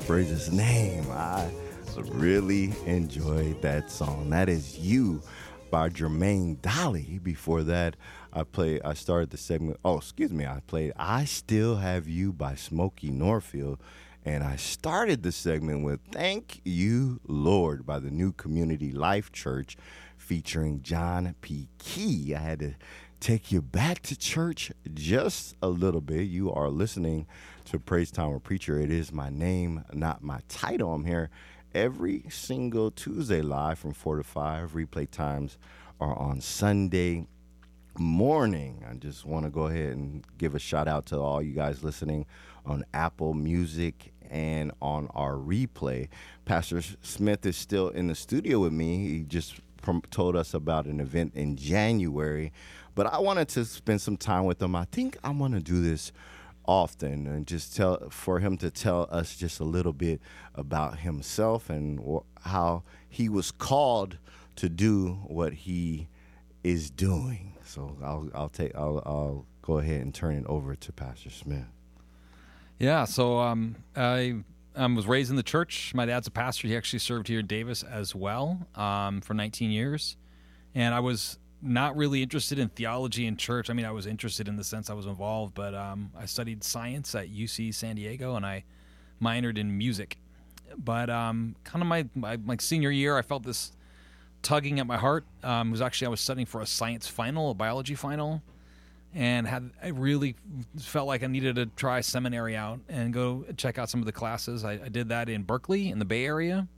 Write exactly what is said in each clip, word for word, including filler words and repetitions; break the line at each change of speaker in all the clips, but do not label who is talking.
Praise his name. I really enjoyed that song. That is You by Jermaine Dolly. Before that, I played, I started the segment. Oh, excuse me. I played I Still Have You by Smokey Norfield. And I started the segment with Thank You, Lord by the New Community Life Church featuring John P. Key. I had to take you back to church just a little bit. You are listening to Praise Time with Preacher. It is my name, not my title. I'm here every single Tuesday live from four to five. Replay times are on Sunday morning. I just want to go ahead and give a shout out to all you guys listening on Apple Music and on our replay. Pastor Smith is still in the studio with me. He just prom- told us about an event in January, but I wanted to spend some time with him. I think I want to do this often and just tell for him to tell us just a little bit about himself and wh- how he was called to do what he is doing. So I'll I'll take I'll I'll go ahead and turn it over to Pastor Smith.
Yeah, so um, I um, was raised in the church. My dad's a pastor. He actually served here in Davis as well um, for nineteen years. And I was not really interested in theology in church. I mean, I was interested in the sense I was involved, but um, I studied science at U C San Diego, and I minored in music. But um, kind of my, my, my senior year, I felt this tugging at my heart. Um, it was actually, I was studying for a science final, a biology final, and had I really felt like I needed to try seminary out and go check out some of the classes. I, I did that in Berkeley in the Bay Area,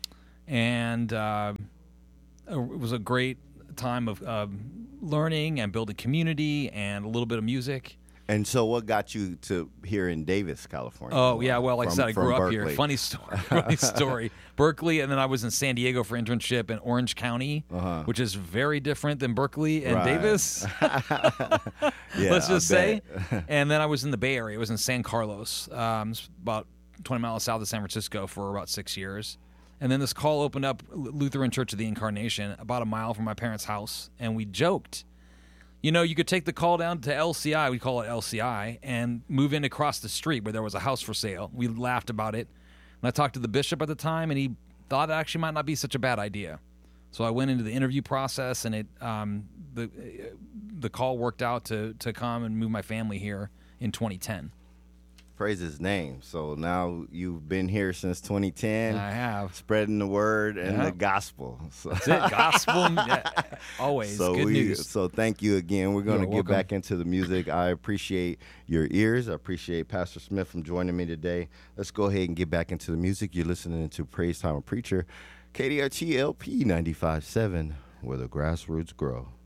and uh, it was a great time of uh, learning and building community and a little bit of music.
And so what got you to here in Davis, California?
Oh, yeah, well, like
from,
I said, I grew up
Berkeley.
here. Funny story. Funny story. Berkeley, and then I was in San Diego for internship in Orange County, uh-huh. which is very different than Berkeley and
right.
Davis.
yeah,
Let's just
I
say.
bet.
And then I was in the Bay Area. I was in San Carlos, um, it's about twenty miles south of San Francisco for about six years. And then this call opened up Lutheran Church of the Incarnation about a mile from my parents' house, and we joked, you know, you could take the call down to L C I, we call it L C I, and move in across the street where there was a house for sale. We laughed about it. And I talked to the bishop at the time, and he thought it actually might not be such a bad idea. So I went into the interview process, and it um, the the call worked out to to come and move my family here in twenty ten.
Praise his name. So now you've been here since twenty ten.
I have.
Spreading the word and
Yeah.
the gospel. So.
That's it. Gospel, yeah, always.
So
Good
we,
news.
So thank you again. We're going to
You're
get
welcome.
back into the music. I appreciate your ears. I appreciate Pastor Smith from joining me today. Let's go ahead and get back into the music. You're listening to Praise Time with Preacher, K D R T L P ninety-five point seven, where the grassroots grow.